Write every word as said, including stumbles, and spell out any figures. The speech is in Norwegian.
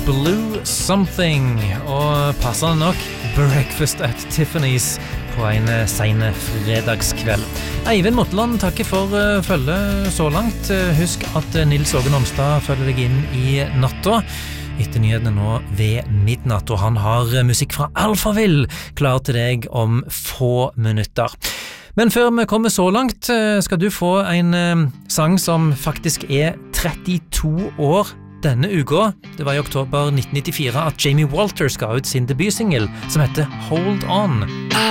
Blue Something, og passende nok Breakfast at Tiffany's på en sene fredagskveld. Eivind Motland takker for uh, følge så langt. Husk at Nils Åge Nomstad følger deg inn i natta etter nyhetene nå ved midnatt, og han har musikk fra Alphaville klar til deg om få minutter. Men før vi kommer så langt, skal du få en uh, sang som faktisk er trettito år denne uka. Det var i oktober nitten nittifire at Jamie Walters ga ut sin debutsingle som heter Hold On.